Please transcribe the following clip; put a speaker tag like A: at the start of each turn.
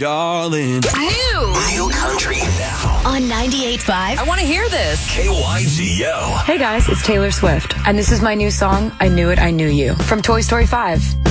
A: darling.
B: New country now
C: On 98.5.
D: I want to hear this.
B: KYGO.
E: Hey guys, it's Taylor Swift, and this is my new song, I Knew It, I Knew You, from Toy Story 5.